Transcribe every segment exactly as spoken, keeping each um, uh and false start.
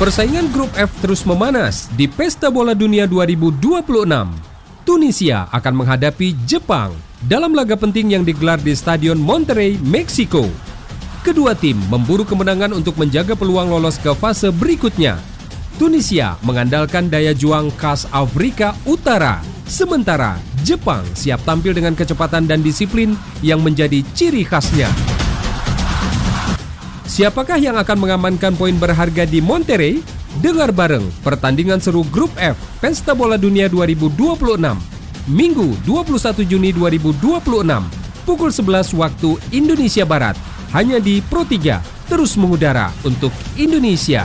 Persaingan grup F terus memanas di Pesta Bola Dunia dua ribu dua puluh enam. Tunisia akan menghadapi Jepang dalam laga penting yang digelar di Stadion Monterrey, Meksiko. Kedua tim memburu kemenangan untuk menjaga peluang lolos ke fase berikutnya. Tunisia mengandalkan daya juang khas Afrika Utara, sementara Jepang siap tampil dengan kecepatan dan disiplin yang menjadi ciri khasnya. Siapakah yang akan mengamankan poin berharga di Monterrey? Dengar bareng pertandingan seru Grup F Pesta Bola Dunia dua ribu dua puluh enam. Minggu dua puluh satu Juni dua ribu dua puluh enam, pukul sebelas waktu Indonesia Barat. Hanya di Pro tiga, terus mengudara untuk Indonesia.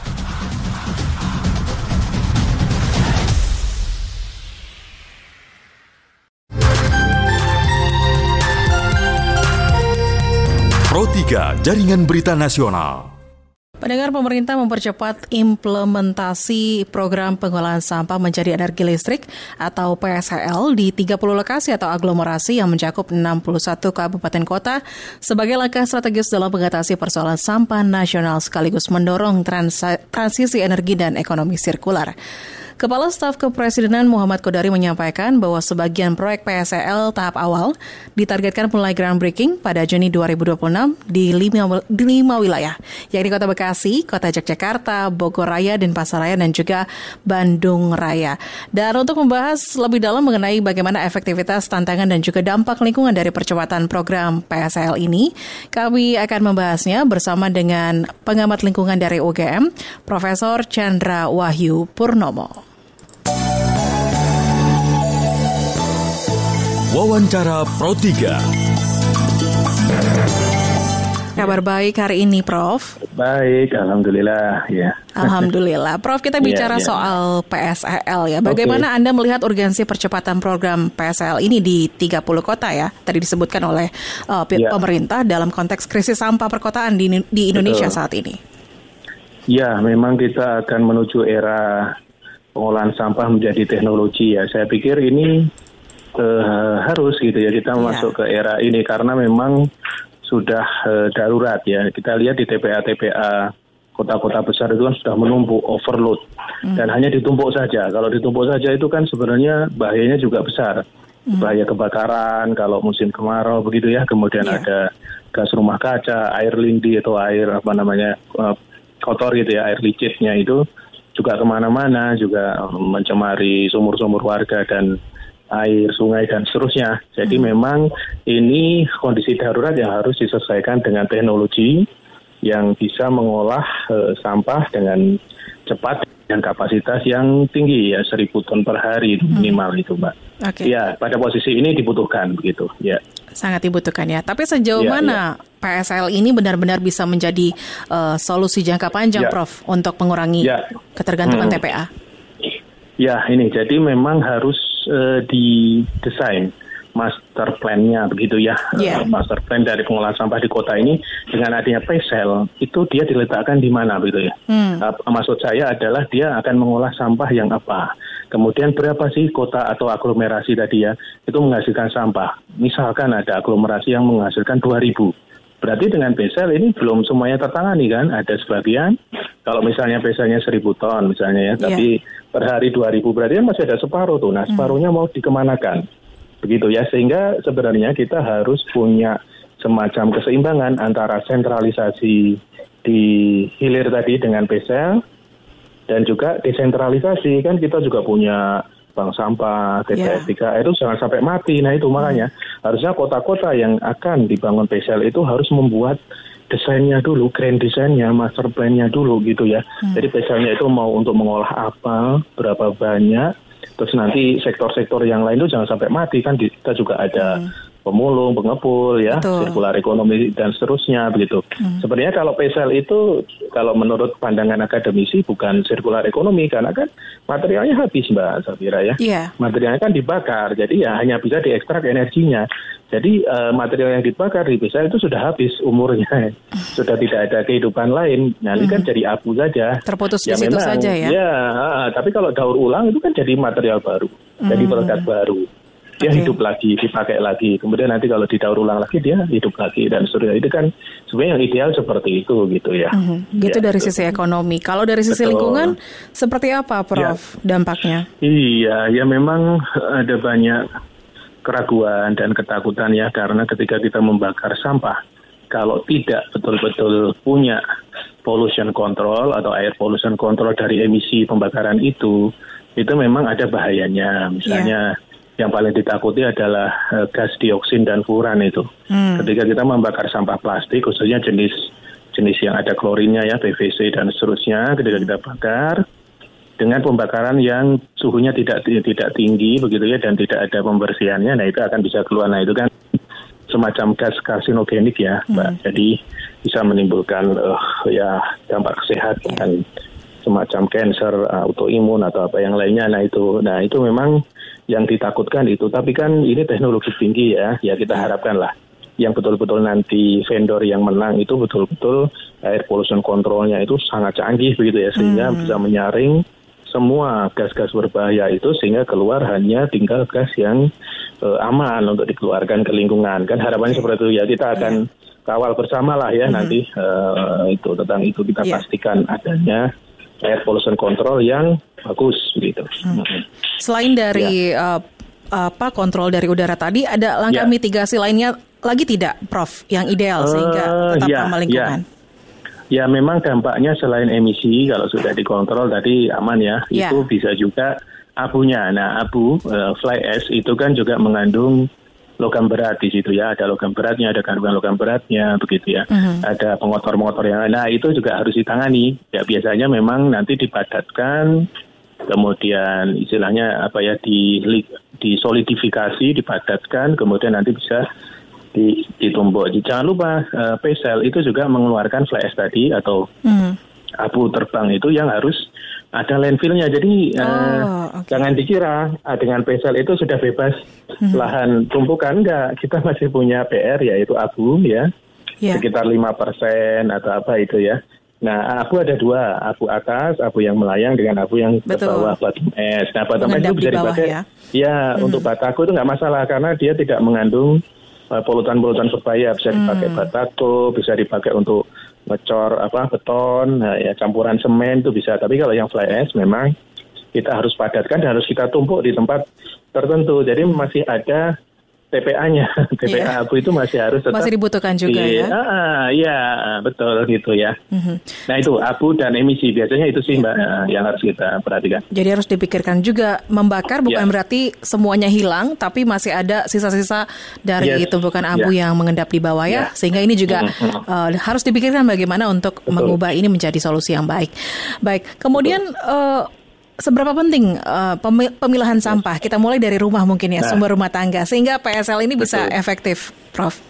Pro tiga, Jaringan Berita Nasional. Pendengar, pemerintah mempercepat implementasi program pengolahan sampah menjadi energi listrik atau P S H L di tiga puluh lokasi atau aglomerasi yang mencakup enam puluh satu kabupaten kota sebagai langkah strategis dalam mengatasi persoalan sampah nasional sekaligus mendorong trans- transisi energi dan ekonomi sirkular. Kepala Staf Kepresidenan Muhammad Kodari menyampaikan bahwa sebagian proyek P S H L tahap awal ditargetkan mulai groundbreaking pada Juni dua ribu dua puluh enam di lima, di lima wilayah, yakni Kota Bekasi, Kota Yogyakarta, Bogor Raya, Denpasar dan juga Bandung Raya. Dan untuk membahas lebih dalam mengenai bagaimana efektivitas, tantangan dan juga dampak lingkungan dari percepatan program P S H L ini, kami akan membahasnya bersama dengan pengamat lingkungan dari U G M, Profesor Chandra Wahyu Purnomo. Wawancara Pro tiga. Kabar baik hari ini, Prof? Baik, alhamdulillah ya. Alhamdulillah. Prof, kita bicara ya, ya. soal P S H L ya. Bagaimana okay. Anda melihat urgensi percepatan program P S H L ini di tiga puluh kota ya? Tadi disebutkan oleh uh, ya. pemerintah dalam konteks krisis sampah perkotaan di, di Indonesia Betul. saat ini. Ya, memang kita akan menuju era pengolahan sampah menjadi teknologi ya. Saya pikir ini Uh, harus gitu ya kita yeah. masuk ke era ini karena memang sudah uh, darurat ya. Kita lihat di T P A T P A kota-kota besar itu kan sudah menumpuk overload mm. dan hanya ditumpuk saja. Kalau ditumpuk saja itu kan sebenarnya bahayanya juga besar. Mm. Bahaya kebakaran kalau musim kemarau begitu ya. Kemudian yeah. ada gas rumah kaca, air lindi atau air apa namanya uh, kotor gitu ya, air licitnya itu juga kemana-mana, juga mencemari sumur-sumur warga dan air, sungai, dan seterusnya. Jadi hmm. memang ini kondisi darurat yang harus diselesaikan dengan teknologi yang bisa mengolah e, sampah dengan cepat dan kapasitas yang tinggi ya, seribu ton per hari minimal hmm. itu, Mbak. Okay. Ya, pada posisi ini dibutuhkan begitu. Ya. Sangat dibutuhkan ya. Tapi sejauh ya, mana ya. P S H L ini benar-benar bisa menjadi uh, solusi jangka panjang, ya. Prof, untuk mengurangi ya. ketergantungan hmm. T P A? Ya, ini jadi memang harus uh, didesain master plan-nya begitu ya. Yeah. Uh, master plan dari pengolahan sampah di kota ini dengan adanya P S H L itu dia diletakkan di mana begitu ya. Hmm. Uh, maksud saya adalah dia akan mengolah sampah yang apa. Kemudian berapa sih kota atau aglomerasi tadi ya itu menghasilkan sampah. Misalkan ada aglomerasi yang menghasilkan dua ribu. Berarti dengan P S H L ini belum semuanya tertangani kan, ada sebagian. Kalau misalnya P S H L-nya seribu ton misalnya ya, yeah. tapi per hari dua ribu berarti kan masih ada separuh tuh. Nah separuhnya mau dikemanakan, begitu ya. Sehingga sebenarnya kita harus punya semacam keseimbangan antara sentralisasi di hilir tadi dengan P S H L dan juga desentralisasi. Kan kita juga punya bank sampah, T P S tiga R itu jangan sampai mati. Nah itu makanya hmm. harusnya kota-kota yang akan dibangun P S H L itu harus membuat desainnya dulu, grand desainnya, master plan-nya dulu gitu ya. Hmm. Jadi P S H L-nya itu mau untuk mengolah apa, berapa banyak, terus nanti sektor-sektor yang lain itu jangan sampai mati kan. Kita juga ada hmm. pemulung, pengepul ya, sirkular ekonomi dan seterusnya begitu. Hmm. Sebenarnya kalau P S H L itu kalau menurut pandangan akademisi bukan sirkular ekonomi karena kan materialnya habis Mbak Safira ya. Yeah. Materialnya kan dibakar, jadi ya hanya bisa diekstrak energinya. Jadi uh, material yang dibakar di P S H L itu sudah habis umurnya, sudah tidak ada kehidupan lain. Nah ini hmm. kan jadi abu saja. Terputus ya, di situ memang, saja ya. Ya, uh, tapi kalau daur ulang itu kan jadi material baru, hmm. jadi produk baru. dia okay. hidup lagi, dipakai lagi. Kemudian nanti kalau didaur ulang lagi dia hidup lagi dan seterusnya. Itu kan sebenarnya yang ideal seperti itu gitu ya. Mm-hmm. Gitu ya, dari betul. Sisi ekonomi. Kalau dari sisi betul. Lingkungan seperti apa, Prof? Ya. Dampaknya? Iya, ya memang ada banyak keraguan dan ketakutan ya, karena ketika kita membakar sampah, kalau tidak betul-betul punya pollution control atau air pollution control dari emisi pembakaran itu, itu memang ada bahayanya. Misalnya yeah. yang paling ditakuti adalah uh, gas dioksin dan furan itu. Hmm. Ketika kita membakar sampah plastik, khususnya jenis jenis yang ada klorinnya ya, P V C dan seterusnya, ketika kita bakar dengan pembakaran yang suhunya tidak tidak tinggi begitu ya, dan tidak ada pembersihannya, nah itu akan bisa keluar. Nah itu kan semacam gas karsinogenik ya, Mbak. Hmm. Jadi bisa menimbulkan uh, ya dampak kesehatan, semacam kanker, uh, autoimun atau apa yang lainnya. Nah itu, nah itu memang yang ditakutkan itu. Tapi kan ini teknologi tinggi ya, ya kita harapkan lah yang betul-betul nanti vendor yang menang itu betul-betul air pollution controlnya itu sangat canggih begitu ya, sehingga hmm. bisa menyaring semua gas-gas berbahaya itu sehingga keluar hanya tinggal gas yang uh, aman untuk dikeluarkan ke lingkungan. Kan harapannya okay. seperti itu ya, kita akan yeah. kawal bersama lah ya mm-hmm. nanti uh, itu tentang itu kita yeah. pastikan adanya air pollution control yang bagus gitu. Mm-hmm. Selain dari yeah. uh, apa kontrol dari udara tadi, ada langkah yeah. mitigasi lainnya lagi tidak, Prof, yang ideal uh, sehingga tetap yeah, ramah lingkungan? Yeah. Ya memang dampaknya selain emisi kalau sudah dikontrol tadi aman ya, yeah. itu bisa juga abunya. Nah abu uh, fly ash itu kan juga mengandung logam berat di situ ya, ada logam beratnya, ada kandungan logam beratnya begitu ya, uh-huh. ada pengotor-pengotor yang lain. Nah itu juga harus ditangani. Ya biasanya memang nanti dipadatkan, kemudian istilahnya apa ya di disolidifikasi, dipadatkan, kemudian nanti bisa ditumbuk. Jangan lupa uh, P S L itu juga mengeluarkan fly ash tadi atau mm. abu terbang itu yang harus ada landfillnya. Jadi oh, uh, okay. jangan dikira uh, dengan P S L itu sudah bebas mm. lahan tumpukan. Enggak, kita masih punya P R yaitu abu ya, yeah. sekitar lima persen atau apa itu ya. Nah abu ada dua, abu atas, abu yang melayang dengan abu yang ke bawah bottom ash. Nah bottom ash itu bisa dipakai ya, ya mm. untuk bataku itu nggak masalah karena dia tidak mengandung polutan-polutan berbahaya, bisa dipakai hmm. batako, bisa dipakai untuk ngecor apa beton, nah, ya campuran semen itu bisa. Tapi kalau yang fly ash memang kita harus padatkan dan harus kita tumpuk di tempat tertentu. Jadi masih ada T P A-nya, T P A yeah. abu itu masih harus tetap masih dibutuhkan juga di, ya. Ah, ya betul gitu ya. Mm-hmm. Nah itu abu dan emisi biasanya itu sih Mbak yeah. yang harus kita perhatikan. Jadi harus dipikirkan juga, membakar bukan yeah. berarti semuanya hilang, tapi masih ada sisa-sisa dari yes. tumpukan abu yeah. yang mengendap di bawah ya. Yeah. Sehingga ini juga mm-hmm. uh, harus dipikirkan bagaimana untuk betul. Mengubah ini menjadi solusi yang baik. Baik, kemudian uh, seberapa penting uh, pemilahan sampah? Kita mulai dari rumah mungkin ya, nah, sumber rumah tangga, sehingga P S L ini bisa betul. Efektif, Prof.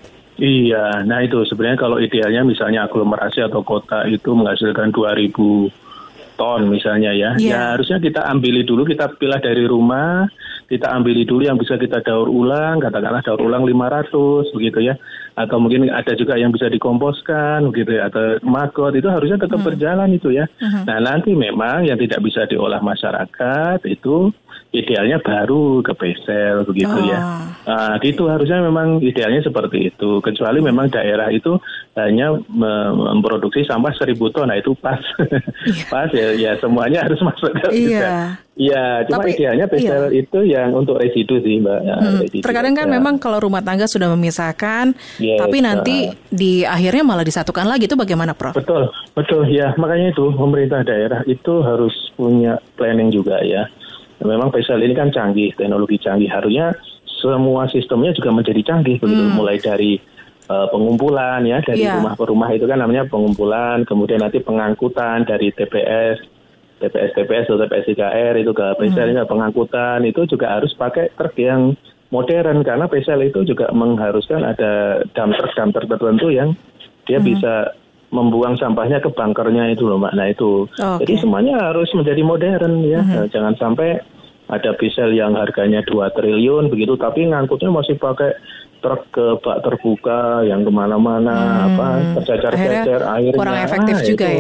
Iya, nah itu sebenarnya kalau idealnya misalnya aglomerasi atau kota itu menghasilkan dua ribu ton misalnya ya. Yeah. Ya harusnya kita ambili dulu, kita pilah dari rumah, kita ambili dulu yang bisa kita daur ulang, katakanlah daur ulang lima ratus begitu ya. Atau mungkin ada juga yang bisa dikomposkan begitu ya, atau magot, itu harusnya tetap hmm. berjalan itu ya. Hmm. Nah nanti memang yang tidak bisa diolah masyarakat itu idealnya baru ke P S L begitu oh. ya. Nah itu harusnya memang idealnya seperti itu. Kecuali memang daerah itu hanya memproduksi sampah seribu ton, nah itu pas. pas ya, ya semuanya harus masuk ke iya. Ya, cuma tapi, idealnya P S L iya. itu yang untuk residu sih Mbak. Hmm. Residu, terkadang kan ya. Memang kalau rumah tangga sudah memisahkan, yes, tapi nanti uh, di akhirnya malah disatukan lagi, itu bagaimana Prof? Betul, betul ya. Makanya itu pemerintah daerah itu harus punya planning juga ya. Memang P S L ini kan canggih, teknologi canggih. Harusnya semua sistemnya juga menjadi canggih begitu, hmm. mulai dari uh, pengumpulan ya, dari yeah. rumah ke rumah itu kan namanya pengumpulan, kemudian nanti pengangkutan dari T P S. T P S T P S atau T P S I K R itu ke P S L hmm. pengangkutan itu juga harus pakai truk yang modern karena P S L itu juga mengharuskan ada dump truk dump truk tertentu yang dia hmm. bisa membuang sampahnya ke bunkernya itu loh Mbak. Nah itu okay. jadi semuanya harus menjadi modern ya. Hmm. Jangan sampai ada P S L yang harganya dua triliun begitu tapi ngangkutnya masih pakai truk ke bak terbuka yang kemana-mana hmm. apa tercecer-cecer airnya kurang efektif ah, juga itu. Ya.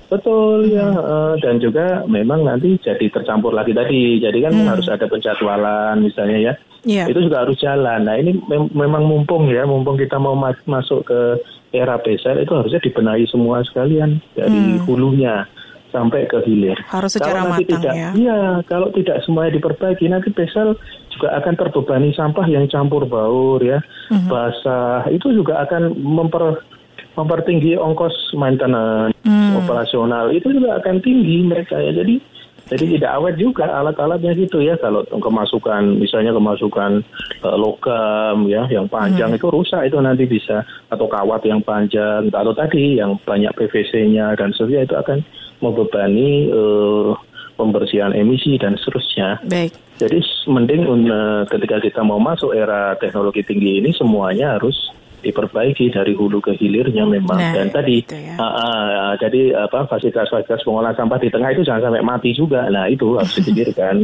Betul ya, uh, dan juga memang nanti jadi tercampur lagi tadi. Jadi kan hmm. harus ada penjadwalan misalnya ya. Yeah. Itu juga harus jalan. Nah ini mem- memang mumpung ya, mumpung kita mau ma- masuk ke era P S L itu harusnya dibenahi semua sekalian dari hmm. hulunya sampai ke hilir. Harus secara kalau matang tidak, ya. Iya, kalau tidak semuanya diperbaiki nanti P S L juga akan terbebani sampah yang campur baur ya, hmm. basah. Itu juga akan memper mempertinggi ongkos maintenance hmm. operasional, itu juga akan tinggi mereka ya. Jadi jadi tidak awet juga alat-alatnya gitu ya. Kalau kemasukan misalnya kemasukan uh, logam ya yang panjang hmm. itu rusak itu nanti bisa, atau kawat yang panjang atau tadi yang banyak P V C-nya dan sebagainya itu akan membebani uh, pembersihan emisi dan seterusnya. Baik. Jadi mending uh, ketika kita mau masuk era teknologi tinggi ini semuanya harus diperbaiki dari hulu ke hilirnya memang. Nah, dan tadi ya. uh, uh, jadi apa fasilitas-fasilitas pengolahan sampah di tengah itu jangan sampai mati juga. Nah itu harus dipikirkan.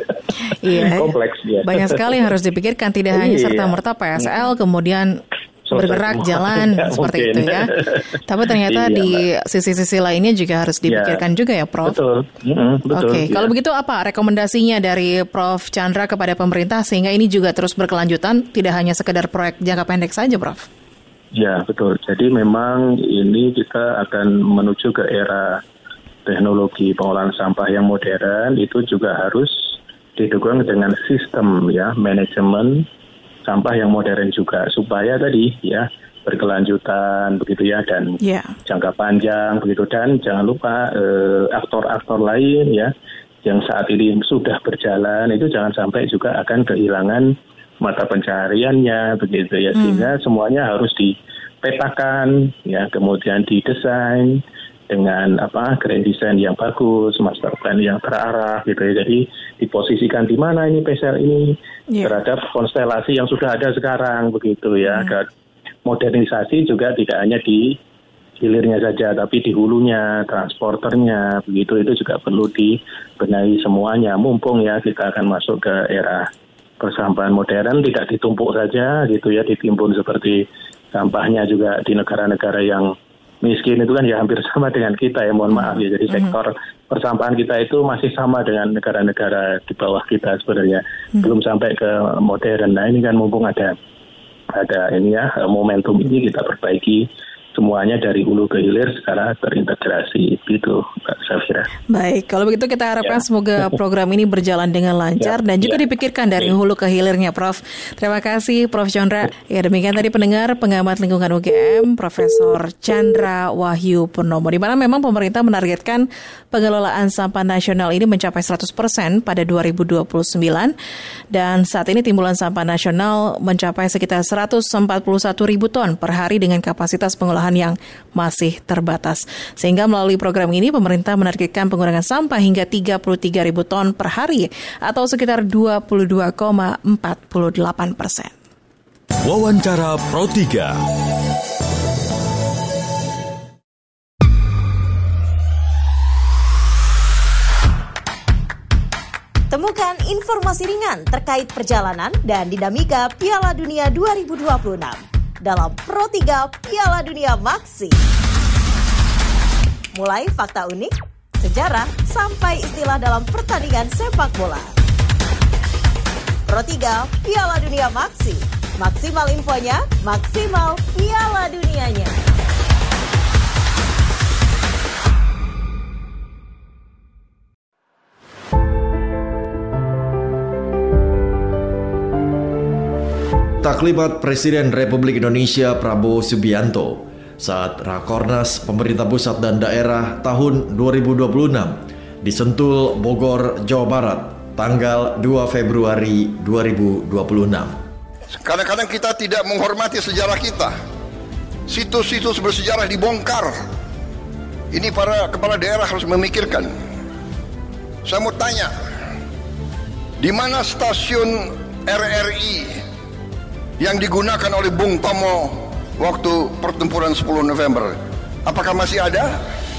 Iya. Kompleks ya. Banyak sekali yang harus dipikirkan, tidak hanya serta-merta P S L kemudian selesai bergerak semua. Jalan ya, seperti mungkin. Itu ya. Tapi ternyata iya, di Mbak. Sisi-sisi lainnya juga harus dipikirkan ya, juga ya Prof. Betul. Mm-hmm, betul. Oke, ya. Kalau begitu apa rekomendasinya dari Prof Chandra kepada pemerintah sehingga ini juga terus berkelanjutan, tidak hanya sekedar proyek jangka pendek saja, Prof? Ya, betul. Jadi memang ini kita akan menuju ke era teknologi pengolahan sampah yang modern, itu juga harus didukung dengan sistem ya manajemen sampah yang modern juga, supaya tadi ya berkelanjutan begitu ya, dan yeah. jangka panjang begitu. Dan jangan lupa eh, aktor-aktor lain ya yang saat ini sudah berjalan itu jangan sampai juga akan kehilangan mata pencahariannya begitu ya, sehingga hmm. semuanya harus dipetakan ya, kemudian didesain dengan apa grand design yang bagus, master plan yang terarah gitu ya. Jadi diposisikan di mana ini P S L ini yeah. terhadap konstelasi yang sudah ada sekarang begitu ya. Hmm. Dan modernisasi juga tidak hanya di hilirnya saja, tapi di hulunya, transporternya begitu, itu juga perlu dibenahi semuanya. Mumpung ya kita akan masuk ke era persampahan modern, tidak ditumpuk saja gitu ya, ditimbun seperti sampahnya juga di negara-negara yang miskin itu kan ya hampir sama dengan kita ya, mohon maaf ya. Jadi sektor mm-hmm. persampahan kita itu masih sama dengan negara-negara di bawah kita sebenarnya, mm-hmm. belum sampai ke modern. Nah ini kan mumpung ada ada ini ya momentum ini, kita perbaiki semuanya dari hulu ke hilir secara terintegrasi gitu, Mbak Safira. Baik, kalau begitu kita harapkan ya. Semoga program ini berjalan dengan lancar ya. Dan juga ya. Dipikirkan dari hulu ke hilirnya, Prof. Terima kasih, Prof Chandra. Ya, demikian tadi pendengar pengamat lingkungan U G M, Profesor Chandra Wahyu Purnomo, di mana memang pemerintah menargetkan pengelolaan sampah nasional ini mencapai seratus persen pada dua ribu dua puluh sembilan, dan saat ini timbulan sampah nasional mencapai sekitar seratus empat puluh satu ribu ton per hari dengan kapasitas pengolahan yang masih terbatas. Sehingga melalui program ini pemerintah menargetkan pengurangan sampah hingga tiga puluh tiga ribu ton per hari atau sekitar dua puluh dua koma empat delapan persen. Wawancara Pro tiga. Temukan informasi ringan terkait perjalanan dan dinamika Piala Dunia dua ribu dua puluh enam dalam Pro tiga Piala Dunia Maksi. Mulai fakta unik, sejarah, sampai istilah dalam pertandingan sepak bola. Pro tiga Piala Dunia Maksi. Maksimal infonya, maksimal Piala Dunianya. Taklimat Presiden Republik Indonesia Prabowo Subianto saat Rakornas Pemerintah Pusat dan Daerah tahun dua ribu dua puluh enam di Sentul, Bogor, Jawa Barat, tanggal dua Februari dua ribu dua puluh enam. Kadang-kadang kita tidak menghormati sejarah kita. Situs-situs bersejarah dibongkar. Ini para kepala daerah harus memikirkan. Saya mau tanya, di mana stasiun R R I yang digunakan oleh Bung Tomo waktu pertempuran sepuluh November? Apakah masih ada?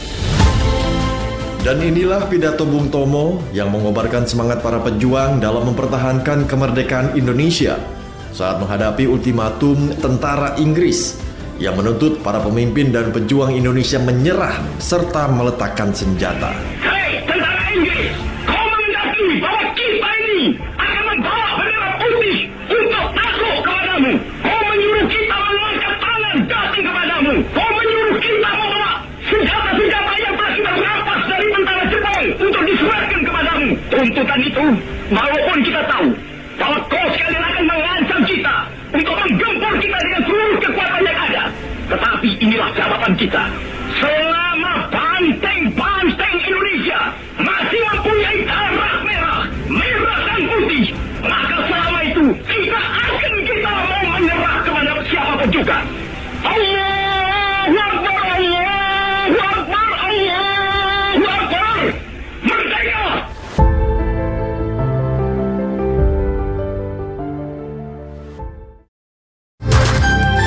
Dan inilah pidato Bung Tomo yang mengobarkan semangat para pejuang dalam mempertahankan kemerdekaan Indonesia saat menghadapi ultimatum tentara Inggris yang menuntut para pemimpin dan pejuang Indonesia menyerah serta meletakkan senjata. Hei, tentara Inggris, kau menghendaki bahwa kita ini akan membawa bendera putih untuk takut kepadamu. Kau menyuruh kita mengangkat tangan datang kepadamu. Kau menyuruh kita membawa senjata-senjata yang telah kita rampas dari tentara Jepang untuk diserahkan kepadamu. Tuntutan itu, walaupun kita tahu bahwa kau sekalian akan mengancam kita untuk menggempur kita dengan seluruh kekuatan yang ada. Tetapi inilah jawaban kita. Selama banteng-banteng Indonesia masih mempunyai darah merah, merah dan putih, maka selama itu tidak akan kita mau menyerah kepada siapapun juga. Allahu Akbar, Allahu Akbar, Allahu Akbar. Merdeka!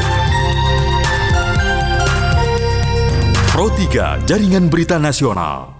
Pro tiga Jaringan Berita Nasional.